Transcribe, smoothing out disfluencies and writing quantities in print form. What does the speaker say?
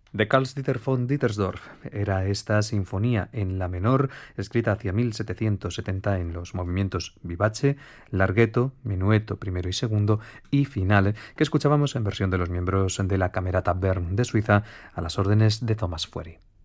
De Carl-Dieter von Dittersdorf era esta sinfonía en la menor, escrita hacia 1770 en los movimientos vivace, larghetto, minueto primero y segundo y finale, que escuchábamos en versión de los miembros de la Camerata Bern de Suiza a las órdenes de Thomas Fury.